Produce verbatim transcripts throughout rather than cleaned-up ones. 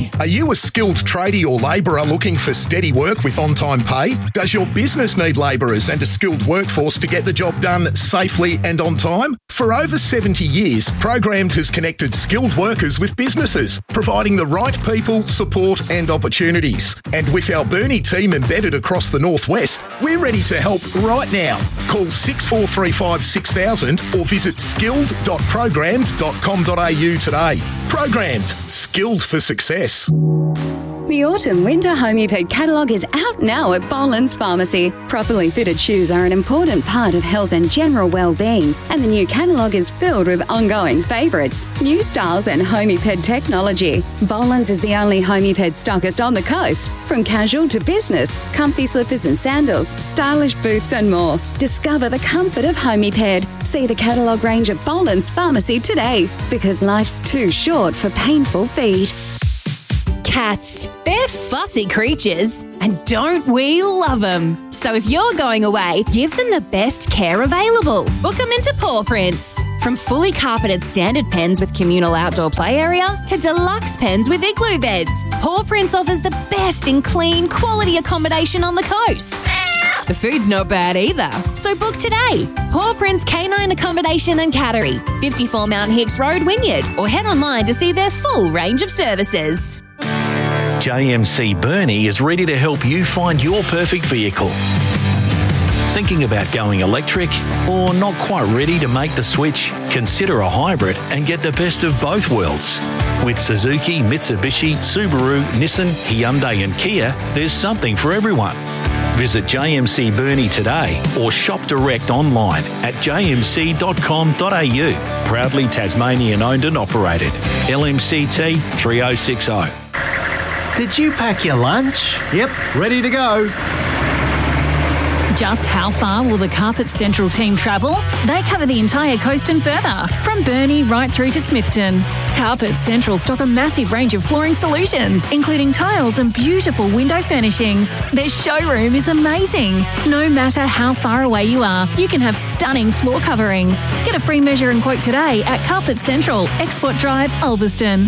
Bernie. Are you a skilled tradie or labourer looking for steady work with on-time pay? Does your business need labourers and a skilled workforce to get the job done safely and on time? For over seventy years, Programmed has connected skilled workers with businesses, providing the right people, support and opportunities. And with our Bernie team embedded across the Northwest, we're ready to help right now. Call six four three five six thousand or visit skilled dot programmed dot com dot a u today. Programmed. Skilled for success. The autumn-winter Homeped catalogue is out now at Boland's Pharmacy. Properly fitted shoes are an important part of health and general well-being, and the new catalogue is filled with ongoing favourites, new styles and Homeped technology. Boland's is the only Homeped stockist on the coast. From casual to business, comfy slippers and sandals, stylish boots and more. Discover the comfort of Homeped. See the catalogue range at Boland's Pharmacy today, because life's too short for painful feet. Cats. They're fussy creatures, and don't we love them? So if you're going away, give them the best care available. Book them into Paw Prints. From fully carpeted standard pens with communal outdoor play area to deluxe pens with igloo beds, Paw Prints offers the best in clean, quality accommodation on the coast. The food's not bad either, so book today. Paw Prints Canine Accommodation and Cattery, fifty-four Mount Hicks Road, Wynyard, or head online to see their full range of services. J M C Bernie is ready to help you find your perfect vehicle. Thinking about going electric or not quite ready to make the switch? Consider a hybrid and get the best of both worlds. With Suzuki, Mitsubishi, Subaru, Nissan, Hyundai and Kia, there's something for everyone. Visit J M C Bernie today or shop direct online at j m c dot com dot a u. Proudly Tasmanian owned and operated. L M C T three oh six oh. Did you pack your lunch? Yep, ready to go. Just how far will the Carpet Central team travel? They cover the entire coast and further, from Burnie right through to Smithton. Carpet Central stock a massive range of flooring solutions, including tiles and beautiful window furnishings. Their showroom is amazing. No matter how far away you are, you can have stunning floor coverings. Get a free measure and quote today at Carpet Central, Export Drive, Ulverston.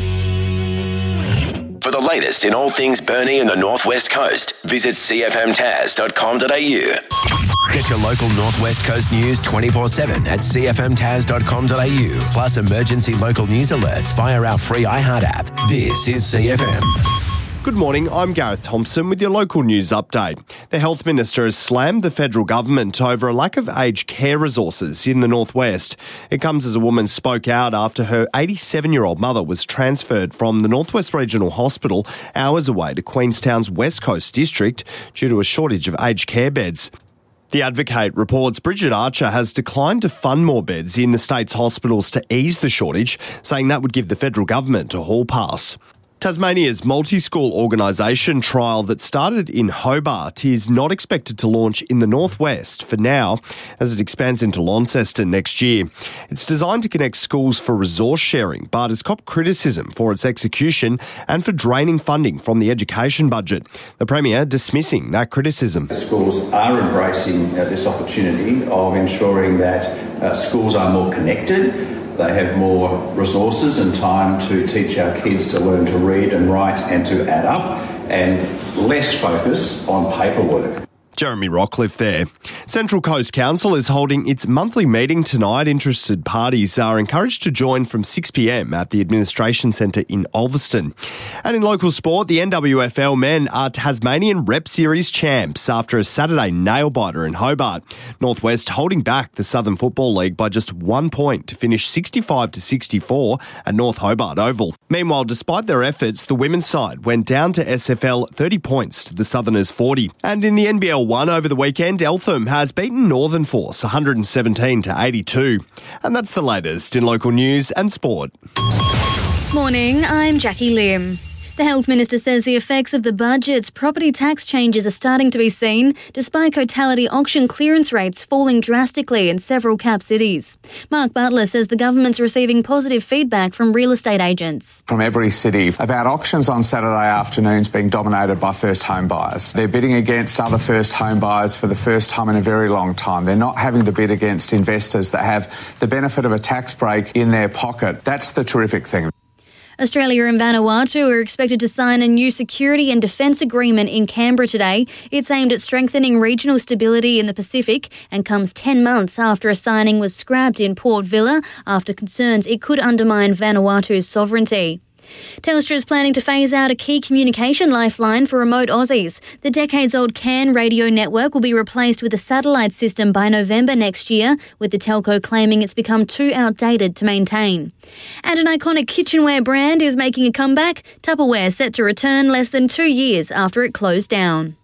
For the latest in all things Bernie and the Northwest Coast, visit c f m tas dot com dot a u. Get your local Northwest Coast news twenty-four seven at c f m tas dot com dot a u, plus emergency local news alerts via our free iHeart app. This is C F M. Good morning, I'm Gareth Thompson with your local news update. The Health Minister has slammed the federal government over a lack of aged care resources in the Northwest. It comes as a woman spoke out after her eighty-seven-year-old mother was transferred from the Northwest Regional Hospital hours away to Queenstown's West Coast District due to a shortage of aged care beds. The Advocate reports Bridget Archer has declined to fund more beds in the state's hospitals to ease the shortage, saying that would give the federal government a hall pass. Tasmania's multi-school organisation trial that started in Hobart is not expected to launch in the Northwest for now, as it expands into Launceston next year. It's designed to connect schools for resource sharing, but has copped criticism for its execution and for draining funding from the education budget. The Premier dismissing that criticism. Schools are embracing uh, this opportunity of ensuring that uh, schools are more connected. They have more resources and time to teach our kids to learn to read and write and to add up, and less focus on paperwork. Jeremy Rockcliffe there. Central Coast Council is holding its monthly meeting tonight. Interested parties are encouraged to join from six p m at the Administration Centre in Ulverston. And in local sport, the N W F L men are Tasmanian Rep Series champs after a Saturday nail-biter in Hobart. Northwest holding back the Southern Football League by just one point to finish sixty-five to sixty-four at North Hobart Oval. Meanwhile, despite their efforts, the women's side went down to S F L thirty points to the Southerners forty. And in the N B L one over the weekend, Eltham has beaten Northern Force one hundred seventeen to eighty-two. And that's the latest in local news and sport. Morning, I'm Jackie Lim. The Health Minister says the effects of the budget's property tax changes are starting to be seen, despite cotality auction clearance rates falling drastically in several cap cities. Mark Butler says the government's receiving positive feedback from real estate agents. From every city about auctions on Saturday afternoons being dominated by first home buyers. They're bidding against other first home buyers for the first time in a very long time. They're not having to bid against investors that have the benefit of a tax break in their pocket. That's the terrific thing. Australia and Vanuatu are expected to sign a new security and defence agreement in Canberra today. It's aimed at strengthening regional stability in the Pacific and comes ten months after a signing was scrapped in Port Vila after concerns it could undermine Vanuatu's sovereignty. Telstra is planning to phase out a key communication lifeline for remote Aussies. The decades-old C A N radio network will be replaced with a satellite system by November next year, with the telco claiming it's become too outdated to maintain. And an iconic kitchenware brand is making a comeback. Tupperware set to return less than two years after it closed down.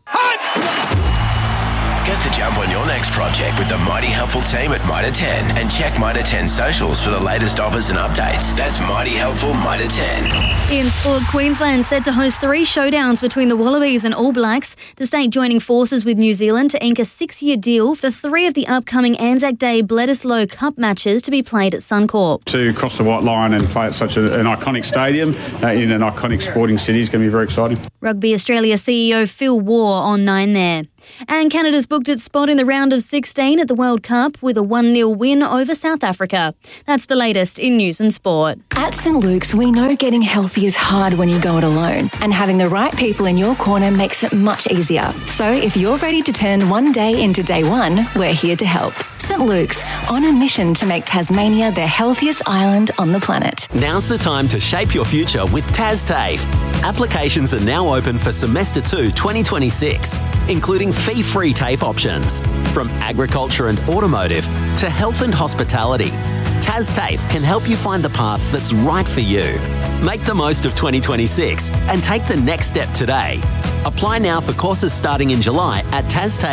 Get the jump on your next project with the Mighty Helpful team at Mitre ten and check Mitre ten socials for the latest offers and updates. That's Mighty Helpful Mitre ten. In sport, Queensland set to host three showdowns between the Wallabies and All Blacks, the state joining forces with New Zealand to ink a six-year deal for three of the upcoming Anzac Day Bledisloe Cup matches to be played at Suncorp. To cross the white line and play at such a, an iconic stadium uh, in an iconic sporting city is going to be very exciting. Rugby Australia C E O Phil Waugh on nine there. And Canada's booked its spot in the round of sixteen at the World Cup with a one nil win over South Africa. That's the latest in news and sport. At St Luke's, we know getting healthy is hard when you go it alone, and having the right people in your corner makes it much easier. So if you're ready to turn one day into day one, we're here to help. St Luke's, on a mission to make Tasmania the healthiest island on the planet. Now's the time to shape your future with TasTAFE. Applications are now open for Semester two twenty twenty-six, including fee-free TAFE options, from agriculture and automotive to health and hospitality. TasTAFE can help you find the path that's right for you. Make the most of twenty twenty-six and take the next step today. Apply now for courses starting in July at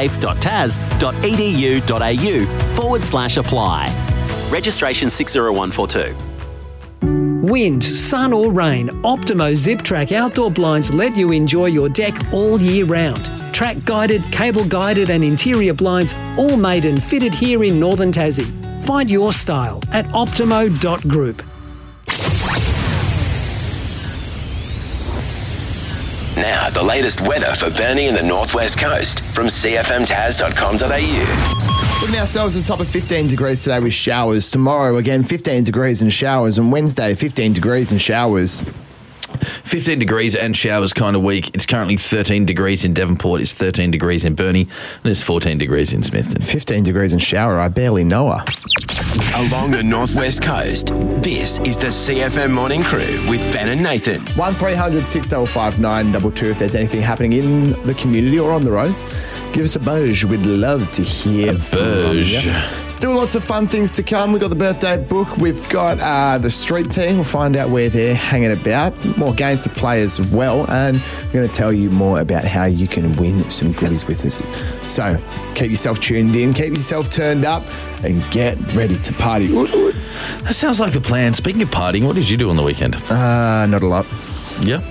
tastafe.tas.edu.au forward slash apply. Registration six zero one four two. Wind, sun or rain, Optimo Zip Track outdoor blinds let you enjoy your deck all year round. Track guided, cable guided and interior blinds all made and fitted here in Northern Tassie. Find your style at optimo dot group. Now, the latest weather for Burnie and the Northwest Coast from c f m tas dot com dot a u. Looking ourselves at the top of fifteen degrees today with showers. Tomorrow, again, fifteen degrees and showers. And Wednesday, fifteen degrees and showers. fifteen degrees and showers kind of week. It's currently thirteen degrees in Devonport. It's thirteen degrees in Burnie. And it's fourteen degrees in Smithton. fifteen degrees and shower. I barely know her. Along the Northwest Coast, this is the C F M Morning Crew with Ben and Nathan. one three hundred six five five nine two two if there's anything happening in the community or on the roads. Give us a buzz. We'd love to hear a buzz. From you. Still lots of fun things to come. We've got the birthday book. We've got uh, the street team. We'll find out where they're hanging about. More games to play as well. And we're going to tell you more about how you can win some goodies with us. So keep yourself tuned in. Keep yourself turned up and get ready to party. That sounds like the plan. Speaking of partying, what did you do on the weekend? Uh, not a lot. Yeah?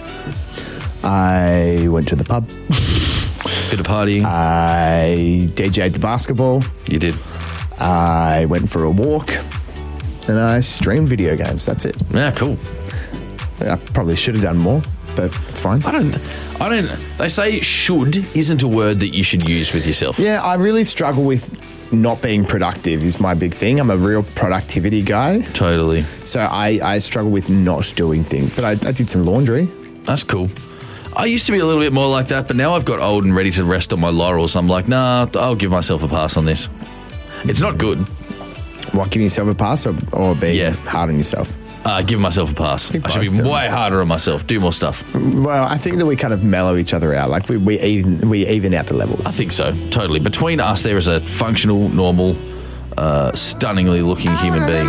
I went to the pub. Bit of partying. I D J'd the basketball. You did. I went for a walk. And I streamed video games. That's it. Yeah, cool. I probably should have done more, but it's fine. I don't... I don't... They say should isn't a word that you should use with yourself. Yeah, I really struggle with not being productive is my big thing. I'm a real productivity guy. Totally. So I, I struggle with not doing things. But I, I did some laundry. That's cool. I used to be a little bit more like that, but now I've got old and ready to rest on my laurels. I'm like, nah, I'll give myself a pass on this. It's not good. What, giving yourself a pass or, or being yeah. hard on yourself? Uh, give myself a pass. I, I should be way harder on myself. Do more stuff. Well, I think that we kind of mellow each other out. Like we, we even we even out the levels. I think so. Totally. Between us, there is a functional, normal, uh, stunningly looking human being.